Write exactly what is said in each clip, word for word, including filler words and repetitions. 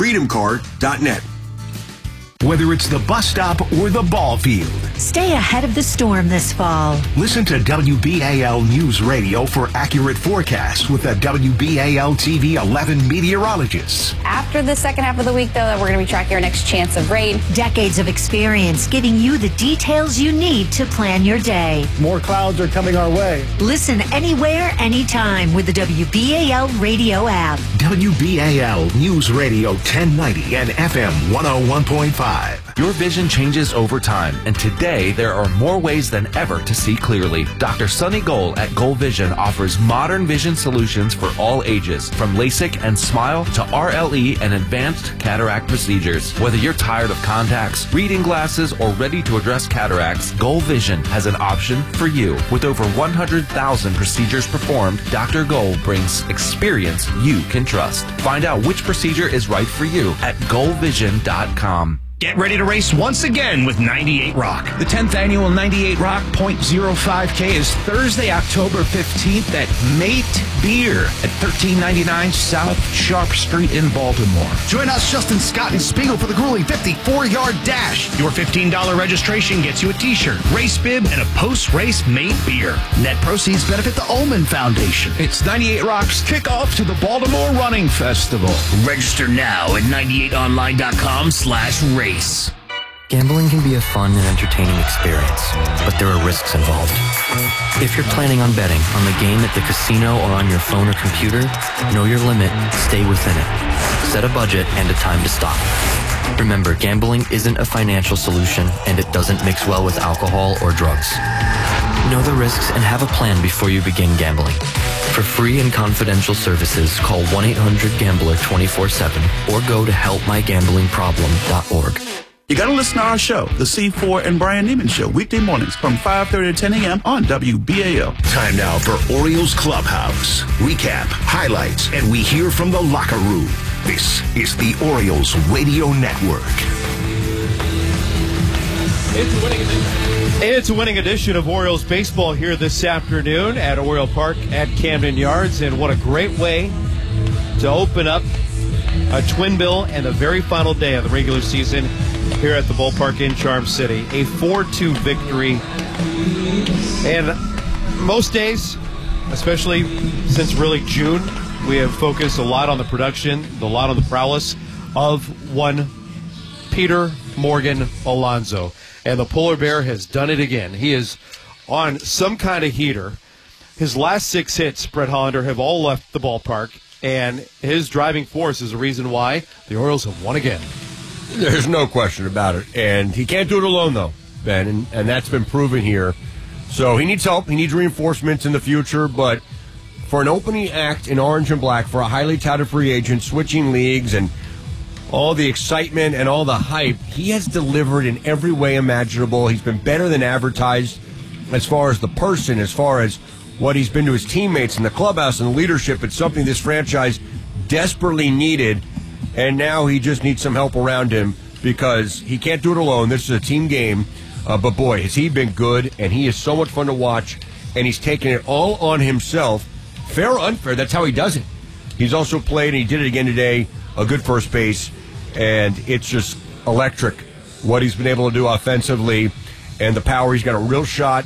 freedom card dot net. Whether it's the bus stop or the ball field, stay ahead of the storm this fall. Listen to W B A L News Radio for accurate forecasts with the W B A L T V eleven meteorologists. After the second half of the week, though, we're going to be tracking our next chance of rain. Decades of experience giving you the details you need to plan your day. More clouds are coming our way. Listen anywhere, anytime with the W B A L radio app. W B A L News Radio ten ninety and F M one oh one point five. Your vision changes over time, and today there are more ways than ever to see clearly. Doctor Sonny Goal at Goal Vision offers modern vision solutions for all ages, from LASIK and SMILE to R L E and advanced cataract procedures. Whether you're tired of contacts, reading glasses, or ready to address cataracts, Goal Vision has an option for you. With over one hundred thousand procedures performed, Doctor Goal brings experience you can trust. Find out which procedure is right for you at goal vision dot com. Get ready to race once again with ninety-eight Rock. The tenth annual ninety-eight Rock point oh five K is Thursday, October fifteenth at Mate Beer at thirteen ninety-nine South Sharp Street in Baltimore. Join us, Justin Scott and Spiegel, for the grueling fifty-four yard dash. Your fifteen dollars registration gets you a t-shirt, race bib, and a post-race Mate Beer. Net proceeds benefit the Ullman Foundation. It's ninety-eight Rock's kickoff to the Baltimore Running Festival. Register now at ninety-eight online dot com slash race. Gambling can be a fun and entertaining experience, but there are risks involved. If you're planning on betting on the game at the casino or on your phone or computer, know your limit, stay within it. Set a budget and a time to stop. Remember, gambling isn't a financial solution, and it doesn't mix well with alcohol or drugs. Know the risks and have a plan before you begin gambling. For free and confidential services, call one eight hundred gambler twenty-four seven or go to help my gambling problem dot org. You got to listen to our show, The C four and Brian Neiman Show, weekday mornings from five thirty to ten a.m. on W B A L. Time now for Orioles Clubhouse. Recap, highlights, and we hear from the locker room. This is the Orioles Radio Network. It's a winning edition. It's a winning edition of Orioles baseball here this afternoon at Oriole Park at Camden Yards. And what a great way to open up a twin bill and the very final day of the regular season here at the ballpark in Charm City. A four two victory. And most days, especially since really June, we have focused a lot on the production, a lot on the prowess of one Peter Morgan Alonso. And the Polar Bear has done it again. He is on some kind of heater. His last six hits, Brett Hollander, have all left the ballpark. And his driving force is the reason why the Orioles have won again. There's no question about it. And he can't do it alone, though, Ben. And, and that's been proven here. So he needs help. He needs reinforcements in the future. But for an opening act in orange and black, for a highly touted free agent, switching leagues and all the excitement and all the hype, he has delivered in every way imaginable. He's been better than advertised as far as the person, as far as what he's been to his teammates in the clubhouse and the leadership. It's something this franchise desperately needed, and now he just needs some help around him because he can't do it alone. This is a team game, uh, but boy, has he been good, and he is so much fun to watch, and he's taken it all on himself. Fair or unfair, that's how he does it. He's also played, and he did it again today, a good first base, and it's just electric what he's been able to do offensively and the power. He's got a real shot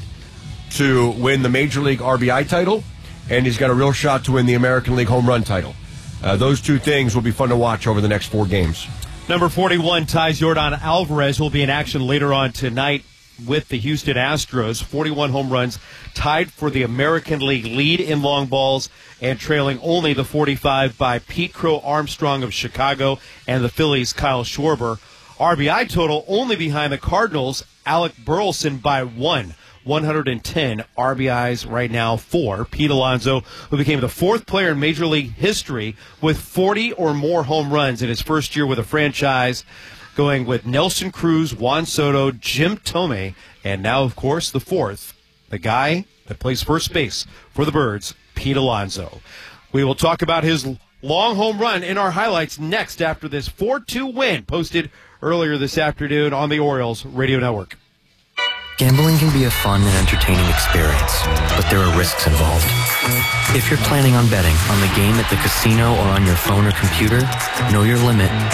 to win the Major League R B I title, and he's got a real shot to win the American League home run title. Uh, those two things will be fun to watch over the next four games. Number forty-one, Thais Jordan Alvarez, will be in action later on tonight with the Houston Astros. forty-one home runs, tied for the American League lead in long balls, and trailing only the forty-five by Pete Crow Armstrong of Chicago and the Phillies' Kyle Schwarber. R B I total only behind the Cardinals' Alec Burleson by one. one hundred ten R B Is right now for Pete Alonso, who became the fourth player in Major League history with forty or more home runs in his first year with a franchise, going with Nelson Cruz, Juan Soto, Jim Thome, and now, of course, the fourth, the guy that plays first base for the Birds, Pete Alonso. We will talk about his long home run in our highlights next after this four two win posted earlier this afternoon on the Orioles Radio Network. Gambling can be a fun and entertaining experience, but there are risks involved. If you're planning on betting on the game at the casino or on your phone or computer, know your limit